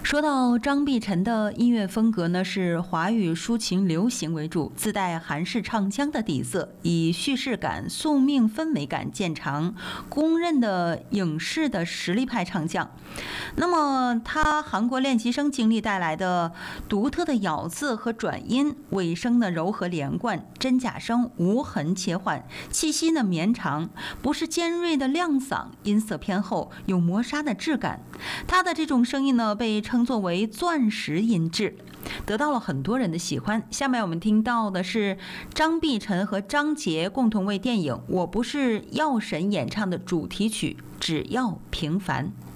说到张碧晨的音乐风格呢，是华语抒情流行为主，自带韩式唱腔的底色，以叙事感、宿命氛围感见长，公认的影视的实力派唱将。那么他韩国练习生经历带来的独特的咬字和转音，尾声的柔和连贯，真假声无痕切换，气息呢绵长，不是尖锐的亮嗓，音色偏厚，有磨砂的质感。他的这种声音呢，被称作为钻石音质，得到了很多人的喜欢。下面我们听到的是张碧晨和张杰共同为电影《我不是药神》演唱的主题曲《只要平凡》。